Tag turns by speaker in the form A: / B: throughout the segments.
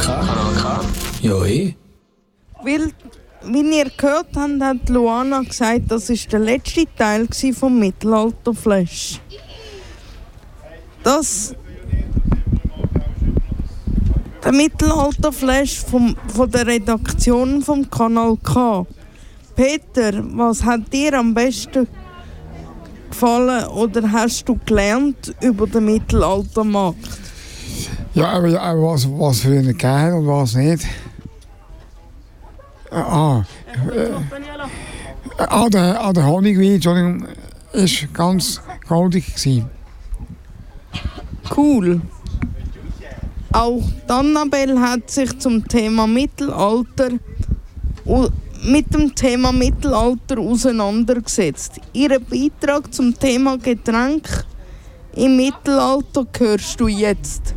A: Kanal K. Ja,
B: Weil, wie ihr gehört habt, hat Luana gesagt, das war der letzte Teil vom Mittelalter-Flash. Der Mittelalter-Flash von der Redaktion vom Kanal K. Peter, was hat dir am besten gefallen oder hast du gelernt über den Mittelaltermarkt?
C: Ja, aber was für eine gegeben und was nicht. Der Honigwein, Entschuldigung, war ganz goldig.
B: Cool. Auch Annabelle hat sich zum Thema mit dem Thema Mittelalter auseinandergesetzt. Ihren Beitrag zum Thema Getränk im Mittelalter hörst du jetzt.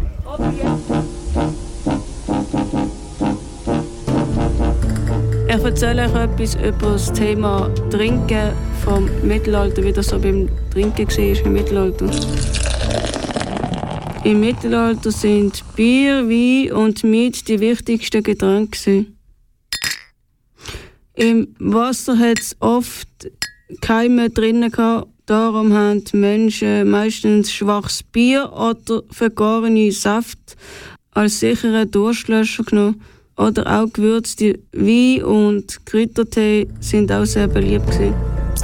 D: Ich erzähle euch etwas über das Thema Trinken vom Mittelalter, wie das so beim Trinken war im Mittelalter. Im Mittelalter sind Bier, Wein und Mead die wichtigsten Getränke. Im Wasser hat es oft Keime drin gehabt, darum haben die Menschen meistens schwaches Bier oder vergorene Saft als sicheren Durstlöscher genommen. Oder auch gewürzte Wein und Kräutertee sind auch sehr beliebt gewesen.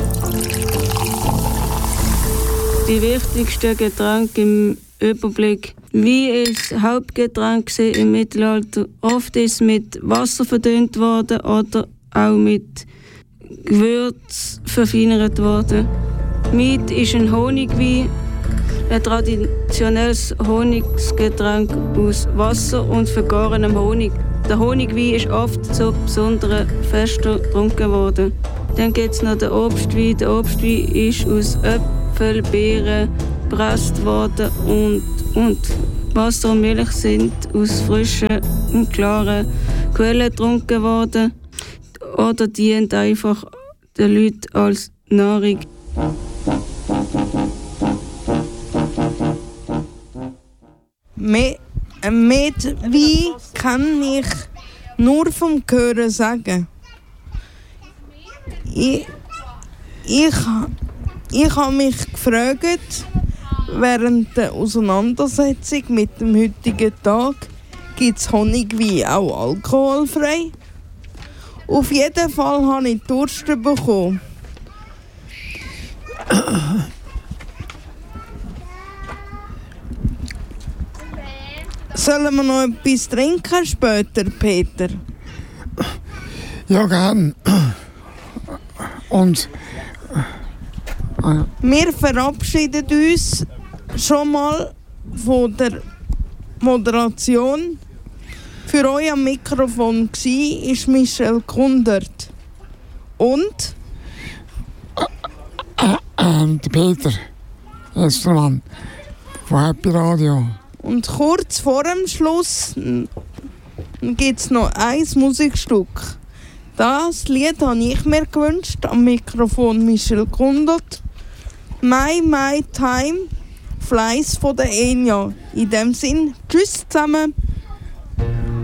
D: Die wichtigsten Getränke im Überblick. Wein ist Hauptgetränk im Mittelalter. Oft ist es mit Wasser verdünnt worden oder auch mit Gewürz verfeinert worden. Mead ist ein Honigwein, ein traditionelles Honiggetränk aus Wasser und vergorenem Honig. Der Honigwein ist oft zu besonderen Festen getrunken worden. Dann gibt es noch den Obstwein. Der Obstwein ist aus Äpfeln, Beeren gepresst worden und Wasser und Milch sind aus frischen und klaren Quellen getrunken worden oder dient einfach den Leuten als Nahrung.
B: Mit Wein kann ich nur vom Hören sagen. Ich habe mich gefragt, während der Auseinandersetzung mit dem heutigen Tag, gibt es Honigwein auch alkoholfrei? Auf jeden Fall habe ich Durst bekommen. Sollen wir noch etwas trinken später, Peter?
C: Ja, gern. Und
B: wir verabschieden uns schon mal von der Moderation. Für euch am Mikrofon war Michelle Kundert. Und?
C: Der Peter Estermann von Happy Radio.
B: Und kurz vor dem Schluss gibt es noch ein Musikstück. Das Lied habe ich mir gewünscht, am Mikrofon Michelle Kundert. My Time flies von der Enya. In dem Sinn, tschüss zusammen.